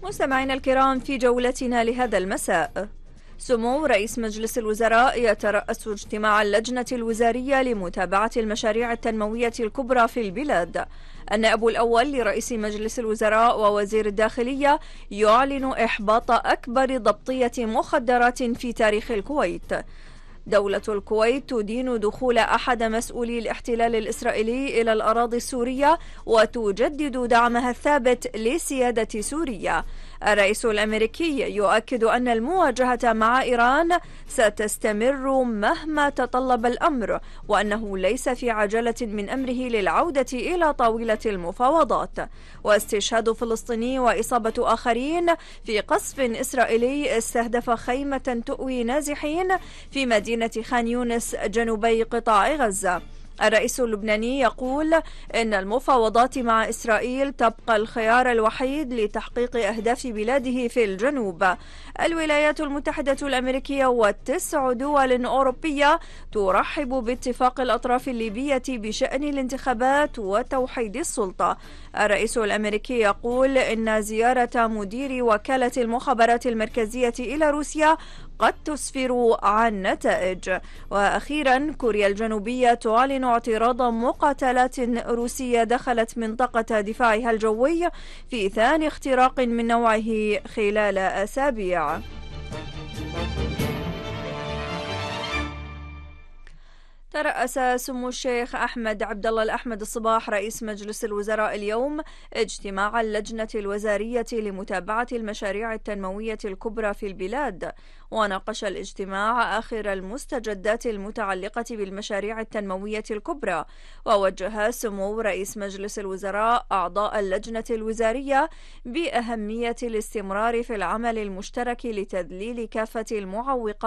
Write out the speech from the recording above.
مستمعينا الكرام، في جولتنا لهذا المساء، سمو رئيس مجلس الوزراء يترأس اجتماع اللجنة الوزارية لمتابعة المشاريع التنموية الكبرى في البلاد. النائب الأول لرئيس مجلس الوزراء ووزير الداخلية يعلن إحباط أكبر ضبطية مخدرات في تاريخ الكويت. دولة الكويت تدين دخول أحد مسؤولي الاحتلال الإسرائيلي إلى الأراضي السورية وتجدد دعمها الثابت لسيادة سوريا. الرئيس الأمريكي يؤكد أن المواجهة مع إيران ستستمر مهما تطلب الأمر، وأنه ليس في عجلة من أمره للعودة إلى طاولة المفاوضات. واستشهاد فلسطيني وإصابة آخرين في قصف إسرائيلي استهدف خيمة تؤوي نازحين في مدينة خان يونس جنوبي قطاع غزة. الرئيس اللبناني يقول إن المفاوضات مع إسرائيل تبقى الخيار الوحيد لتحقيق أهداف بلاده في الجنوب. الولايات المتحدة الأمريكية و9 دول أوروبية ترحب باتفاق الأطراف الليبية بشأن الانتخابات وتوحيد السلطة. الرئيس الأمريكي يقول إن زيارة مدير وكالة المخابرات المركزية إلى روسيا قد تسفر عن نتائج. وأخيرا، كوريا الجنوبية تعلن اعتراض مقاتلات روسية دخلت منطقة دفاعها الجوي في ثاني اختراق من نوعه خلال أسابيع. ترأس سمو الشيخ أحمد عبد الله الأحمد الصباح رئيس مجلس الوزراء اليوم اجتماع اللجنة الوزارية لمتابعة المشاريع التنموية الكبرى في البلاد، وناقش الاجتماع آخر المستجدات المتعلقة بالمشاريع التنموية الكبرى. ووجه سمو رئيس مجلس الوزراء أعضاء اللجنة الوزارية بأهمية الاستمرار في العمل المشترك لتذليل كافة المعوقات